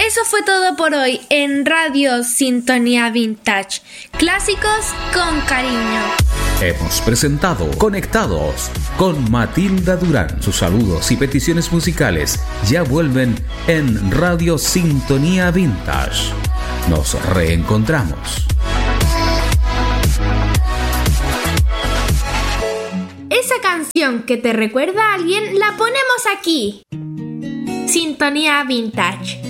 Eso fue todo por hoy en Radio Sintonía Vintage. Clásicos con cariño. Hemos presentado Conectados con Matilda Durán. Sus saludos y peticiones musicales ya vuelven en Radio Sintonía Vintage. Nos reencontramos. Esa canción que te recuerda a alguien la ponemos aquí. Sintonía Vintage.